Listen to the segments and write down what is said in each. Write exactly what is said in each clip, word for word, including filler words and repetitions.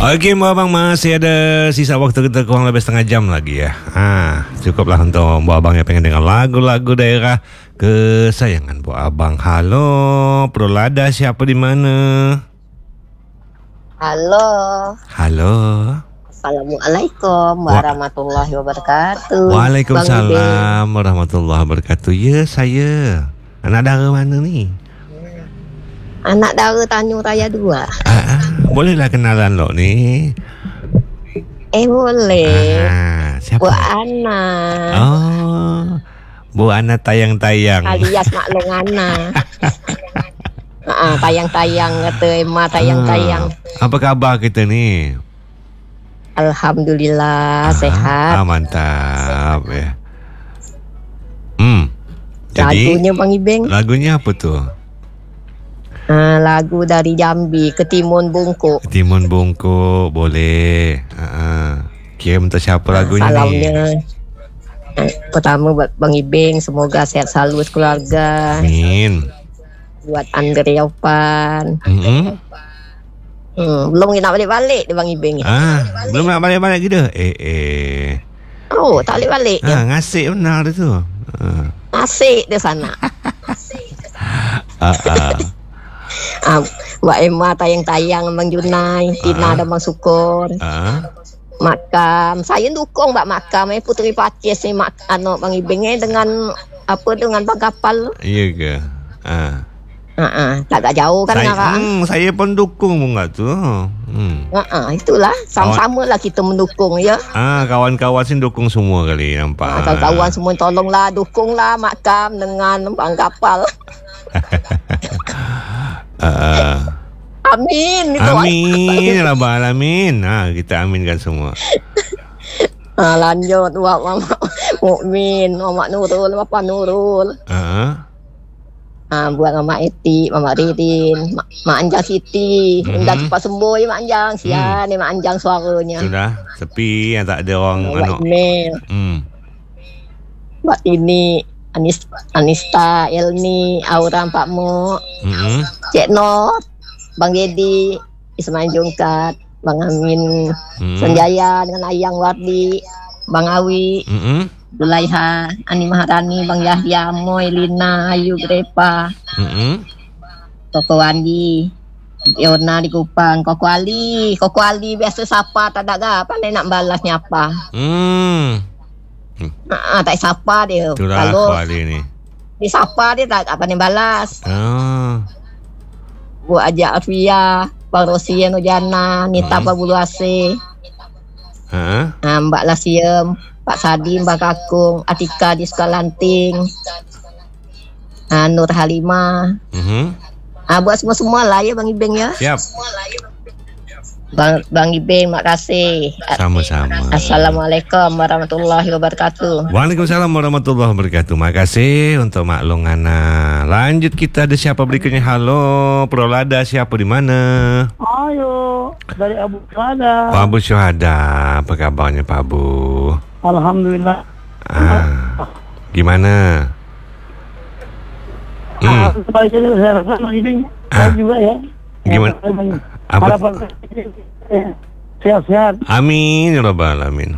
Okey, Mbak Abang, masih ada sisa waktu kita kurang lebih setengah jam lagi ya. Ha, cukuplah untuk Mbak Abang yang pengen dengar lagu-lagu daerah kesayangan Mbak Abang. Halo, Prolada, siapa di mana? Halo. Halo. Assalamualaikum warahmatullahi wabarakatuh. Waalaikumsalam warahmatullahi wabarakatuh. Ya, saya. Anak dara mana ni? Anak dara Tanjung Raya dua. Ah, ah, bolehlah kenalan lo ni. Eh boleh. Ah, siapa? Bu Ana. Oh, Bu Ana tayang-tayang. Alias Maklong Ana. Ah, tayang-tayang kata Emma tayang-tayang. Ah, apa khabar kita ni? Alhamdulillah ah, sehat. Ah, mantap ya. Hmm. Jadi lagunya Bang Ibeng. Lagunya apa tu? Ah, lagu dari Jambi, Ketimun Bungkuk. Ketimun Bungkuk, boleh. Ah, kira untuk siapa ah, lagunya salamnya. ni? Ah, pertama buat Bang Ibeng, semoga sehat selalu keluarga. Amin. Buat Andre Opan. Mm-hmm. Hmm, belum nak balik-balik dia Bang Ibeng. Ah, belum nak balik-balik gitu. Eh eh. Oh, tak balik-balik. Ah, ngasih benar dia tu. Ah. Asyik dia sana. ah, ah. Ah, Mbak Emma tayang-tayang Bang Junai, Tina dan Bang Syukur. Ah. Makam, saya dukung Mbak Makam eh Puteri Pakis ni mak anu Bang Ibeng eh dengan apa dengan Bang Kapal. Iya ke? Ah. Ha ah, tak tak jauh kan saya, Kak. Hmm, saya pun dukung bunga tu. Hmm. Ha ah, itulah sama-samalah kita mendukung ya. Ah, kawan-kawan sini dukung semua kali nampak. Ah, kawan-kawan semua tolonglah dukunglah Makam dengan Bang Kapal. uh, Amin itu. Amin ya rabbal alamin. Ha, kita aminkan semua. Ah, lanjut buat Mama Mukmin, Mama Nurul, Papa Nurul. Uh-huh. Ah, buat Mama Eti, Mama Ridin, Mak, Mak Anjang Siti. Mm-hmm. Dah cepat sembuh ya Mak Anjang. Sian ni mm. Mak Anjang suaranya. Sudah sepi yang tak ada orang buat anu. email. Hmm. Buat ini Anis Anista, Elni, Aura Pak Mo. Mm-hmm. Cik Not, Bang Dedi, Ismail Jungkat, Bang Amin, mm-hmm. Sanjaya dengan Ayang Wardi, Bang Awi. Mm-hmm. Zulaiha, Ani Maharani, Bang Yahya, Moy, Lina, Ayu, Grepa, mm-hmm. Koko Wandi, Yona di Kupang, Koko Ali, Koko Ali biasa sapa tak ada apa, nak balasnya apa? Hmm. Nah, tak sapa dia. Itulah kalau Ali ni. Disapa dia tak apa ni balas. Oh. Bu Aja Afia, Bang Rosia Nujana, Nita hmm. Babulu Ase. Ha? Nah, Mbak Lasiem, Pak Sadi, Mbak Kakung, Atika di Sukalanting, nah, Nur Halimah. Mm-hmm. Ah, buat semua-semua lah ya Bang Ibeng ya. Siap. Bang, Bang Ibeng, makasih. Sama-sama. Assalamualaikum warahmatullahi wabarakatuh. Waalaikumsalam warahmatullahi wabarakatuh. Makasih untuk Maklong Ana. Lanjut kita ada siapa berikutnya. Halo, Prolada, siapa di mana? Ayo, dari Abu Syuhada. Pak Abu Syuhada, apa kabarnya Pak Abu? Alhamdulillah. Ah, gimana? Hmm. Ah, sebaik itu saya rasa ini ah. juga ya. Gimana? Apa? Sehat-sehat. Amin ya rabbal alamin.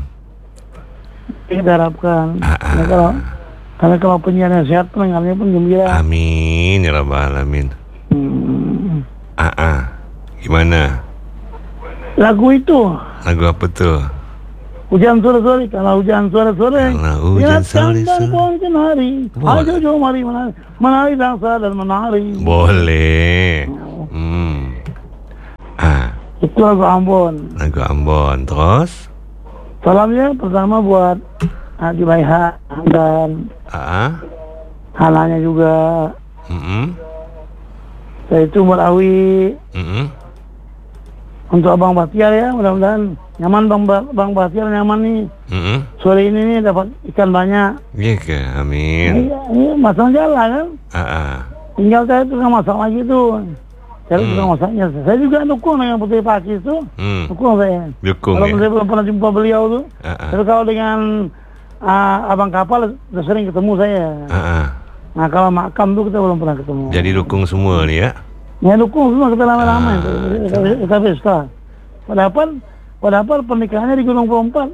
Kita harapkan. Ah, ah. Karena kalau karena kalau penyiarnya sehat, pendengarnya pun gembira. Amin ya rabbal alamin. Hmm. Ah, ah. Gimana? Lagu itu. Lagu apa tuh? Hujan sore-sore, kalau hujan sore-sore, kalau hujan sore-sore, dan pohon kenari, ayo jom mari menari, menari dansa dan menari. Boleh. Hmm. Ah. Itu lagu Ambon. Lagu Ambon, terus? Salamnya pertama buat Haji Baiha dan ah. Halanya juga. Mm-hmm. Saya itu buat Awi. Mm-hmm. Untuk Abang Bahtiar ya, mudah-mudahan nyaman Bang ba- Bang Bahtiar nyaman nih. Mm-hmm. Sore ini nih dapat ikan banyak. Iya ke, amin. Iya, iya masang jalan kan. Uh-uh. Tinggal saya tukang masak lagi tuh. Saya mm. tukang masaknya. Saya juga dukung dengan Putri Pakis tuh. Mm. Dukung saya. Dukung kalau ya. saya belum pernah jumpa beliau tuh. Uh-uh. Tapi kalau dengan uh, Abang Kapal sudah sering ketemu saya. Uh-uh. Nah kalau Makam tuh kita belum pernah ketemu. Jadi dukung semua nih ya. Ya dukung semua kita lama-lama ah, itu. Kita pesta. Padahal, padahal pernikahannya di Gunung Perompat.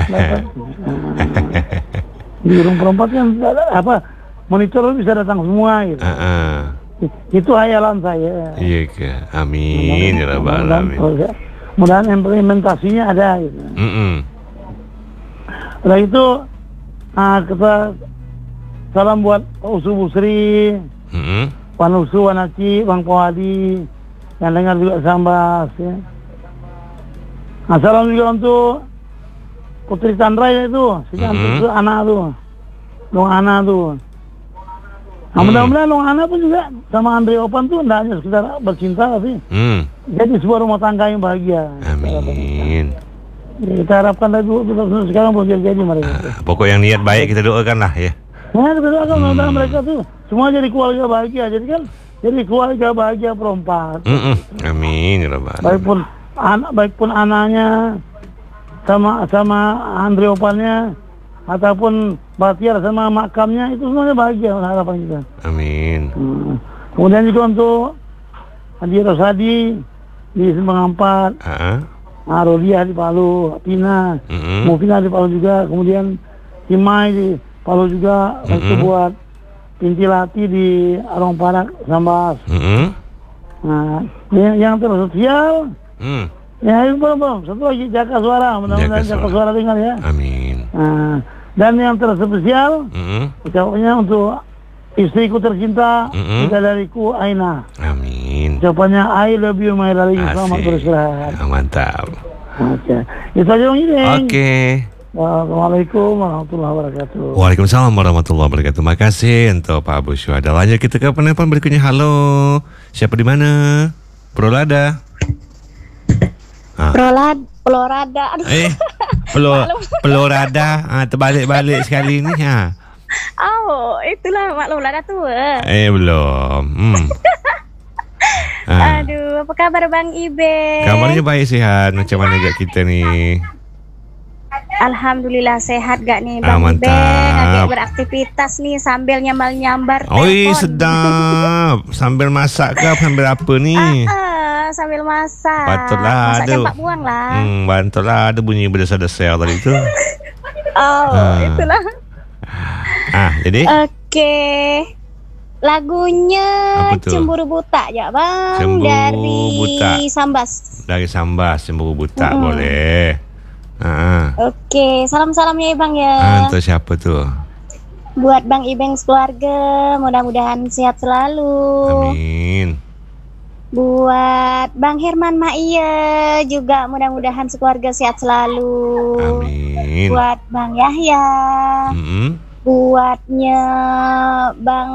Di Gunung Perompat kan apa monitor bisa datang semua gitu. Uh -uh. Itu hayalan saya. Iya ke, amin ya rabbal alamin. Mudah-mudahan implementasinya ada gitu. Mm -mm. Setelah itu nah, kita salam buat Pak Usu Busri, mm -hmm. Pak Usu, Wanaci, Bang Pawadi, yang dengar juga Sambas ya. Nah, salam juga untuk Putri Chandra itu, si cantik mm -hmm. anak tuh, Dong Ana tuh. Nah, mm. mudah-mudahan Dong Ana pun juga sama Andre Opan tuh tidak hanya sekedar bercinta tapi mm. jadi sebuah rumah tangga yang bahagia. Amin. Ya, kita harapkan lagi sekarang belum jadi mereka. Uh, pokok yang niat baik kita doakan lah ya. Nah, kita doakan hmm. mereka tuh semua jadi keluarga bahagia. Jadi kan jadi keluarga bahagia Perompat. Mm -mm. Amin ya rabbal alamin. Baik pun anak, baik pun anaknya sama sama Andre Opannya ataupun Batiar sama makamnya itu semuanya bahagia harapan kita. Amin. Hmm. Kemudian juga untuk Adi Rosadi di Sembang Ampat. Uh -huh. Nah, Rodia di Palu, Pina, mm-hmm. Mufina di Palu juga, kemudian Timai di Palu juga, mm-hmm. itu buat Pintilati di Arong Parak, Sambas. Mm-hmm. Nah, yang, yang tersosial, mm. ya itu belum belum, satu lagi Jaka Suara, mudah-mudahan Jaka, Jaka Suara dengar ya. Amin. Nah, dan yang terspesial, mm-hmm. ucapannya untuk istriku tercinta, mm-hmm. bidadariku Aina. Amin. Ucapannya I love you my darling. Selamat beristirahat. Mantap. Oke. Itu aja Bang Ibeng. Oke. Assalamualaikum warahmatullahi wabarakatuh. Waalaikumsalam warahmatullahi wabarakatuh. Makasih untuk Pak Abu Syuhada. Lanjut kita ke penelpon berikutnya. Halo. Siapa di mana? Prolada. Ah. Prolad, Prolada. Aduh. Eh. Pelor, Pelorada. Ah, terbalik-balik sekali ni ha. Oh, itulah maklum lah dah tua. Eh, belum. Hmm. ah. Aduh, apa kabar Bang Ibeng? Kabarnya baik, sihat. Macam mana gak kita ni? Alhamdulillah sehat gak nih Bang ah, Ibeng? Agak beraktivitas nih sambil nyambar-nyambar. Oi, sedap. Sambil masak ke sambil apa ni? Ah, ah, sambil masak. Patutlah masak ada. Masak buang lah. Hmm, bantutlah ada bunyi berdesar-desar tadi tu. Oh, ah. itulah. Ah, jadi? Oke. Lagunya Cemburu Buta ya, Bang. Cemburu dari Buta. Sambas. Dari Sambas, Cemburu Buta mm-hmm. boleh. Ah. Oke, salam-salamnya ya, Bang ya. Ah, untuk siapa tu? Buat Bang Ibeng sekeluarga, mudah-mudahan sehat selalu. Amin. Buat Bang Herman Maiya juga mudah-mudahan sekeluarga sehat selalu. Amin. Buat Bang Yahya. Mm-hmm. Buatnya Bang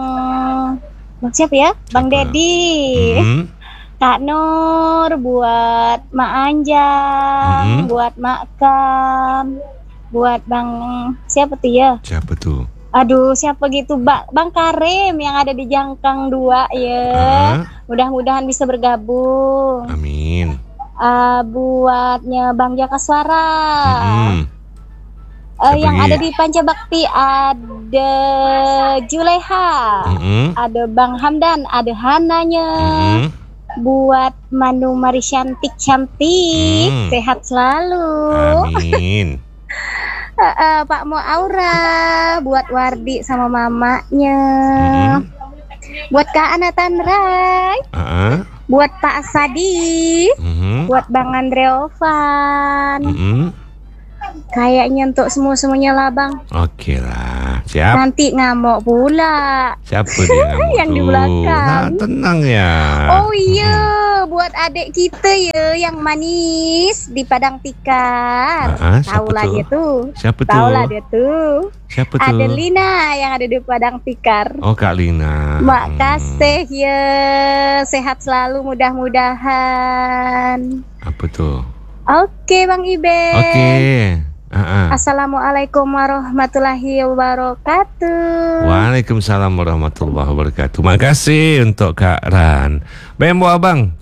Bang siapa ya? Bang Dedi. Mm-hmm. Kak Nur, buat Mak Anjang, mm-hmm. buat Mak Kam, buat Bang siapa tuh ya? Siapa tuh? Aduh, siapa gitu, Bang, Bang Karim yang ada di Jangkang dua ya. Uh. Mudah-mudahan bisa bergabung. Amin. Uh, buatnya Bang Jaka Suara. Mm-hmm. Uh, yang ada di Pancabakti ada Juleha, mm-hmm. ada Bang Hamdan, ada Hananya. Mm-hmm. Buat Manu Marisyantik cantik, mm. sehat selalu. Amin. uh, uh, Pak Mo Aura, buat Wardi sama mamanya. Mm-hmm. Buat Kak Ana Tanrai. Uh-huh. Buat Pak Sadi. Mm-hmm. Buat Bang Andre Ovan. Mm-hmm. Kayaknya untuk semua-semuanya lah Bang. Oke lah, siap. Nanti ngamuk pula. Siapa dia ngamuk yang di belakang. Nah, tenang ya. Oh iya, hmm. buat adik kita ya yang manis di Padang Tikar. Uh-huh, Tahulah dia tuh. Siapa tuh? Tahulah dia tuh. Siapa tuh? Ada Lina yang ada di Padang Tikar. Oh, Kak Lina. Makasih hmm. ya, sehat selalu mudah-mudahan. Apa tuh? Oke Bang Ibeng. Oke. Uh-uh. Assalamualaikum warahmatullahi wabarakatuh. Waalaikumsalam warahmatullahi wabarakatuh. Makasih untuk Kak Ran. Baik buat abang,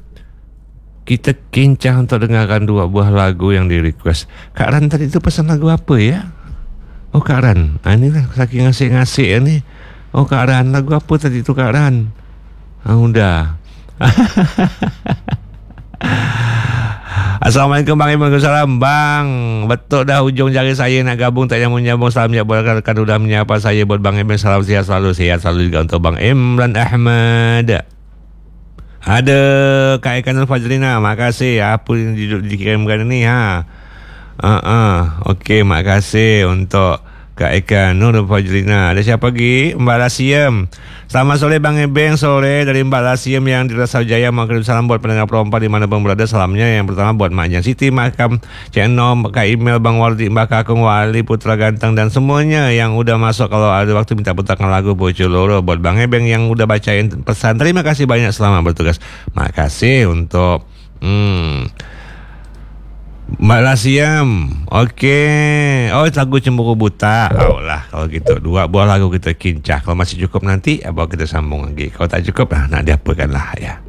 kita kincah untuk dengarkan dua buah lagu yang di request. Kak Ran tadi itu pesan lagu apa ya? Oh Kak Ran, ah, ini lah saking ngasih-ngasih ya nih. Oh Kak Ran, lagu apa tadi itu Kak Ran? Ah, udah. Assalamualaikum Bang Im. Waalaikumsalam Bang. Betul dah hujung jari saya nak gabung tak nyambung-nyambung. Salam ya buat kan sudah menyapa saya buat Bang Im. Salam sihat selalu, sihat selalu juga untuk Bang Imran Ahmad. Ada Kak Eka Nur Fajrina, makasih apa yang dikirimkan ni ha. Ah uh, uh. Okey, makasih untuk Kak Eka Nur Fajrina. Ada siapa lagi? Mbak Lasiem. Selamat sore Bang Ebeng. Sore dari Mbak Lasiem yang di Rasau Jaya. Mengirim salam buat pendengar perempuan di mana pun berada. Salamnya yang pertama buat Mak Jan Siti, Makam Cik Nom, Kak Email, Bang Wardi, Mbak Kakung Wali, Putra Ganteng dan semuanya yang udah masuk. Kalau ada waktu minta putarkan lagu Bocor Loro buat Bang Ebeng yang udah bacain pesan. Terima kasih banyak, selamat bertugas. Makasih untuk hmm Mbak Lasiam. Okey. Oh, lagu Cemburu Buta. Oh lah, kalau gitu dua buah lagu kita kincah. Kalau masih cukup nanti, bawa kita sambung lagi. Kalau tak cukup, nah, nak diapakan lah ya.